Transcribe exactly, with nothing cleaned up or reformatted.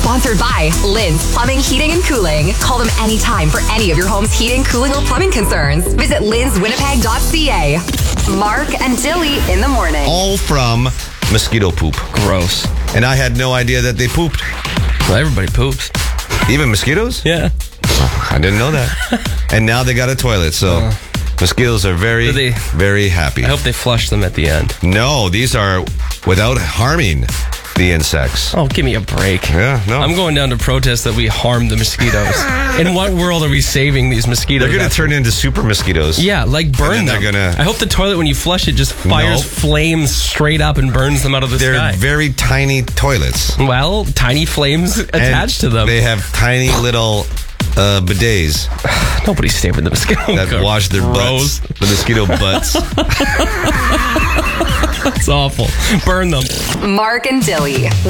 Sponsored by Lynn's Plumbing, Heating, and Cooling. Call them anytime for any of your home's heating, cooling, or plumbing concerns. Visit linns winnipeg dot c a. Mark and Dilly in the morning. All from mosquito poop. Gross. And I had no idea that they pooped. Well, everybody poops. Even mosquitoes? Yeah. I didn't know that. And now they got a toilet, so uh, mosquitoes are very, they, very happy. I hope they flush them at the end. No, these are without harming the insects. Oh, give me a break. Yeah, no. I'm going down to protest that we harm the mosquitoes. In what world are we saving these mosquitoes? They're going to turn into super mosquitoes. Yeah, like burn them. They're gonna... I hope the toilet, when you flush it, just fires nope. flames straight up and burns them out of the they're sky. They're very tiny toilets. Well, tiny flames attached and to them. They have tiny little uh, bidets. Nobody's saving the mosquito. That Gross. wash their butts. The mosquito butts. It's awful. Burn them. Mark and Dilly.